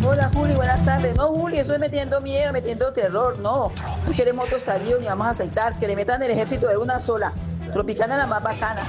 Hola Juli, buenas tardes. No, Juli, eso es metiendo miedo, metiendo terror. No, no queremos otro estallido ni vamos a aceptar que le metan el ejército de una sola. Tropicana es la más bacana.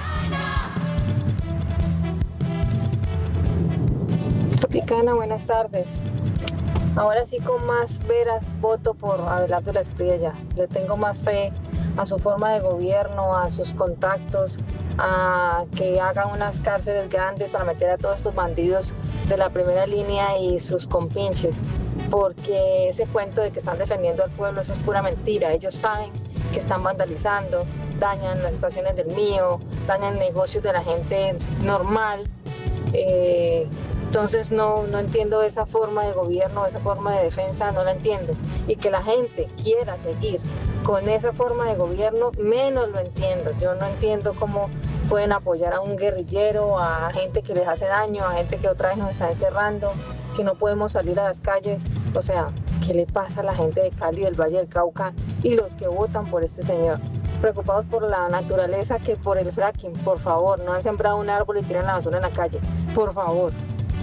Tropicana, buenas tardes. Ahora sí con más veras voto por Abelardo Espriella. Le tengo más fe a su forma de gobierno, a sus contactos, a que haga unas cárceles grandes para meter a todos estos bandidos de la primera línea y sus compinches, porque ese cuento de que están defendiendo al pueblo, eso es pura mentira. Ellos saben que están vandalizando, dañan las estaciones del Mío, dañan negocios de la gente normal. Entonces no entiendo esa forma de gobierno, esa forma de defensa, no la entiendo. Y que la gente quiera seguir con esa forma de gobierno, menos lo entiendo. Yo no entiendo cómo pueden apoyar a un guerrillero, a gente que les hace daño, a gente que otra vez nos está encerrando, que no podemos salir a las calles. O sea, ¿qué le pasa a la gente de Cali, del Valle del Cauca y los que votan por este señor? Preocupados por la naturaleza que por el fracking. Por favor, no han sembrado un árbol y tiran la basura en la calle. Por favor.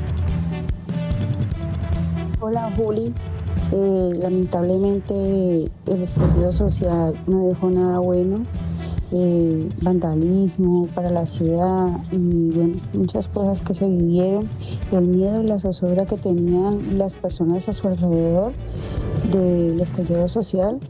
Hola Juli, lamentablemente el estallido social no dejó nada bueno, vandalismo para la ciudad y bueno, muchas cosas que se vivieron, el miedo y la zozobra que tenían las personas a su alrededor del estallido social,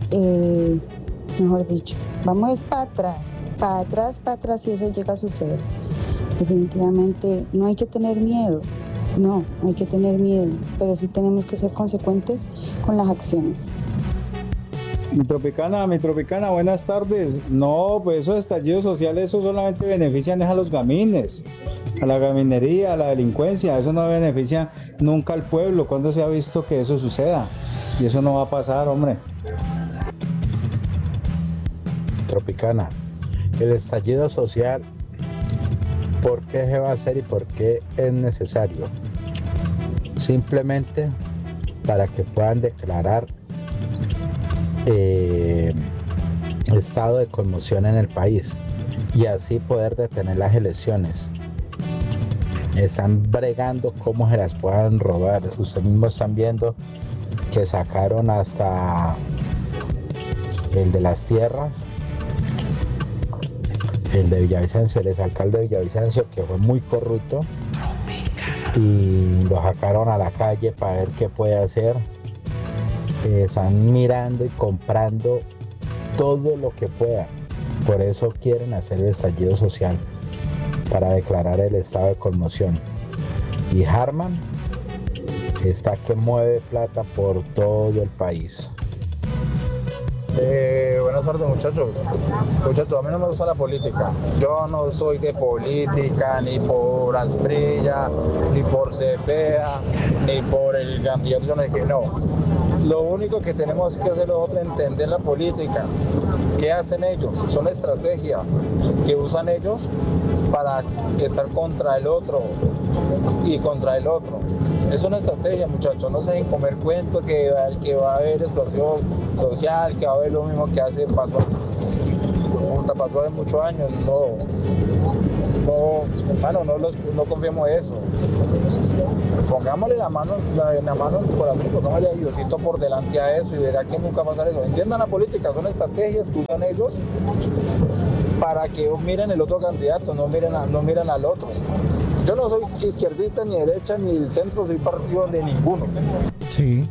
mejor dicho, vamos para atrás y eso llega a suceder. Definitivamente no hay que tener miedo. No hay que tener miedo, pero sí tenemos que ser consecuentes con las acciones. Mi tropicana, buenas tardes. No, pues esos estallidos sociales, eso solamente benefician a los gamines, a la gaminería, a la delincuencia. Eso no beneficia nunca al pueblo. ¿Cuándo se ha visto que eso suceda? Y eso no va a pasar, hombre. Tropicana, el estallido social, ¿por qué se va a hacer y por qué es necesario? Simplemente para que puedan declarar estado de conmoción en el país y así poder detener las elecciones. Están bregando cómo se las puedan robar. Ustedes mismos están viendo que sacaron hasta el de las tierras, el de Villavicencio, el exalcalde de Villavicencio, que fue muy corrupto, y lo sacaron a la calle para ver qué puede hacer. Están mirando y comprando todo lo que puedan. Por eso quieren hacer el estallido social, para declarar el estado de conmoción. Y Harman está que mueve plata por todo el país. Buenas tardes muchachos, a mí no me gusta la política, yo no soy de política, ni por Asprilla, ni por Cepeda, ni por el candidato, no, lo único que tenemos que hacer nosotros es entender la política, qué hacen ellos, son estrategias que usan ellos para estar contra el otro y contra el otro. Es una estrategia, muchachos, no se dejen comer cuentos que va a haber explosión social, que va a haber lo mismo que pasó hace muchos años. No confiemos en eso. Pongámosle la mano en el corazón, pongámosle a Diosito por delante a eso y verá que nunca va a pasar eso. Entiendan la política, son estrategias que usan ellos para que miren el otro candidato, no miren al otro. Yo no soy izquierdista, ni derecha, ni del centro, soy partido de ninguno. Sí.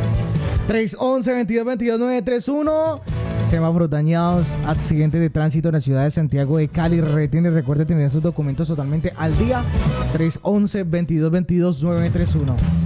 311-2222-931. Semáforos dañados, accidentes de tránsito en la ciudad de Santiago de Cali. Recuerde tener sus documentos totalmente al día. 311-2222-931.